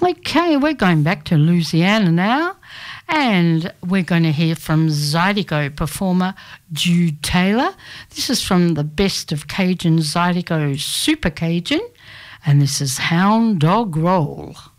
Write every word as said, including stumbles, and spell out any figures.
Okay, we're going back to Louisiana now, and we're going to hear from Zydeco performer Jude Taylor. This is from the Best of Cajun Zydeco Super Cajun, and this is Hound Dog Roll.